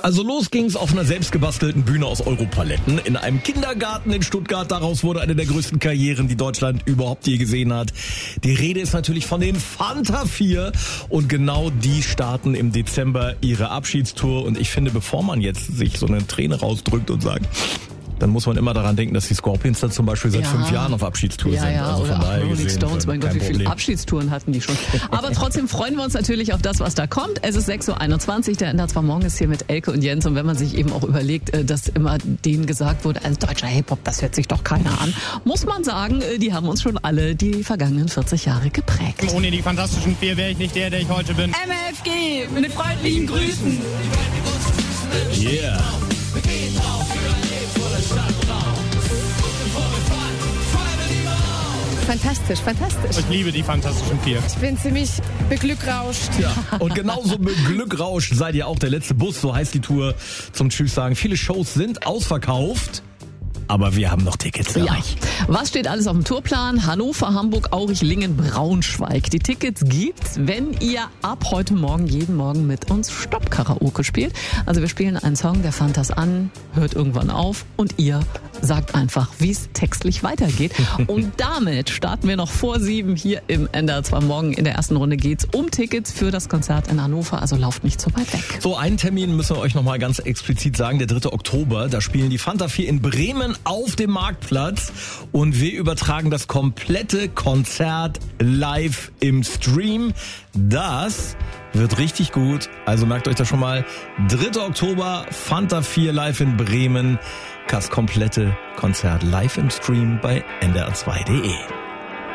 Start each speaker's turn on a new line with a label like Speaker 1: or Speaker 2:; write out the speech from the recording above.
Speaker 1: Also los ging's auf einer selbstgebastelten Bühne aus Europaletten in einem Kindergarten in Stuttgart. Daraus wurde eine der größten Karrieren, die Deutschland überhaupt je gesehen hat. Die Rede ist natürlich von den Fanta 4 und genau die starten im Dezember ihre Abschiedstour. Und ich finde, bevor man jetzt sich so eine Träne rausdrückt und sagt, dann muss man immer daran denken, dass die Scorpions da zum Beispiel seit 5 Jahren auf Abschiedstour sind.
Speaker 2: Ja,
Speaker 1: also
Speaker 2: oder
Speaker 1: von daher
Speaker 2: Rolling
Speaker 1: gesehen,
Speaker 2: Stones, mein Gott, wie viele Abschiedstouren hatten die schon. Aber trotzdem freuen wir uns natürlich auf das, was da kommt. Es ist 6.21 Uhr, der Ender zwar morgen ist hier mit Elke und Jens. Und wenn man sich eben auch überlegt, dass immer denen gesagt wurde, also deutscher Hip-Hop, das hört sich doch keiner an, muss man sagen, die haben uns schon alle die vergangenen 40 Jahre geprägt.
Speaker 3: Ohne die Fantastischen 4 wäre ich nicht der ich heute bin.
Speaker 2: MFG, mit freundlichen Grüßen.
Speaker 1: Yeah.
Speaker 4: Fantastisch, fantastisch.
Speaker 3: Ich liebe die Fantastischen 4.
Speaker 4: Ich bin ziemlich beglückrauscht.
Speaker 1: Ja, und genauso beglückrauscht seid ihr auch. Der letzte Bus, so heißt die Tour zum Tschüss sagen. Viele Shows sind ausverkauft. Aber wir haben noch Tickets für euch.
Speaker 2: Was steht alles auf dem Tourplan? Hannover, Hamburg, Aurich, Lingen, Braunschweig. Die Tickets gibt's, wenn ihr ab heute Morgen jeden Morgen mit uns Stopp-Karaoke spielt. Also wir spielen einen Song der Fantas an, hört irgendwann auf und ihr sagt einfach, wie es textlich weitergeht. Und damit starten wir noch vor 7 hier im Ender 2 morgen. In der ersten Runde geht's um Tickets für das Konzert in Hannover. Also lauft nicht so weit weg.
Speaker 1: So, einen Termin müssen wir euch nochmal ganz explizit sagen. Der 3. Oktober, da spielen die Fanta 4 in Bremen auf dem Marktplatz und wir übertragen das komplette Konzert live im Stream. Das wird richtig gut. Also merkt euch das schon mal. 3. Oktober, Fanta 4 live in Bremen. Das komplette Konzert live im Stream bei ndr2.de.